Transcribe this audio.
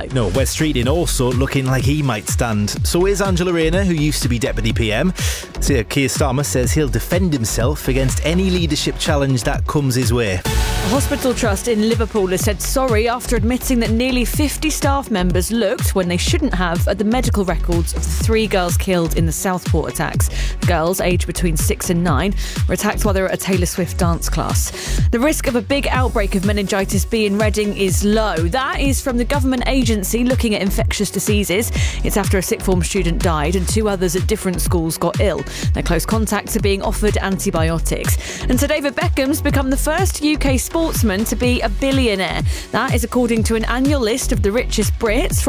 Wes Streeting also looking like he might stand. So is Angela Rayner, who used to be Deputy PM. So Keir Starmer says he'll defend himself against any leadership challenge that comes his way. A hospital trust in Liverpool has said sorry after admitting that nearly 50 staff members looked, when they shouldn't have, at the medical records of the 3 girls killed in the Southport attacks. The girls, aged between 6 and 9, were attacked while they were at a Taylor Swift dance class. The risk of a big outbreak of meningitis B in Reading is low. That is from the government agency looking at infectious diseases. It's after a sixth form student died and 2 others at different schools got ill. Their close contacts are being offered antibiotics. And Sir David Beckham's become the first UK sportsman to be a billionaire. That is according to an annual list of the richest Brits.